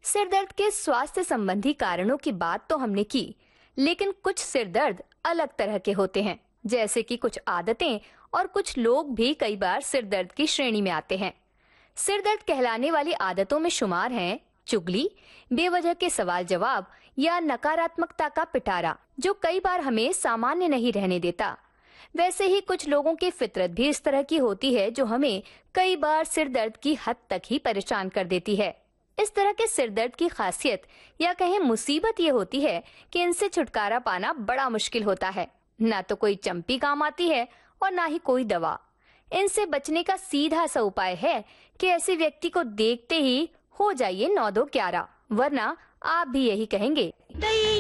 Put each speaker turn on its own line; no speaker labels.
सिर दर्द के स्वास्थ्य संबंधी कारणों की बात तो हमने की, लेकिन कुछ सिर दर्द अलग तरह के होते हैं, जैसे कि कुछ आदतें और कुछ लोग भी कई बार सिर दर्द की श्रेणी में आते हैं। सिर दर्द कहलाने वाली आदतों में शुमार हैं चुगली, बेवजह के सवाल जवाब या नकारात्मकता का पिटारा, जो कई बार हमें सामान्य नहीं रहने देता। वैसे ही कुछ लोगों की फितरत भी इस तरह की होती है, जो हमें कई बार सिर दर्द की हद तक ही परेशान कर देती है। इस तरह के सिर दर्द की खासियत या कहें मुसीबत ये होती है कि इनसे छुटकारा पाना बड़ा मुश्किल होता है। ना तो कोई चंपी काम आती है और ना ही कोई दवा। इनसे बचने का सीधा सा उपाय है कि ऐसे व्यक्ति को देखते ही हो जाइए 9-2-11, वरना आप भी यही कहेंगे।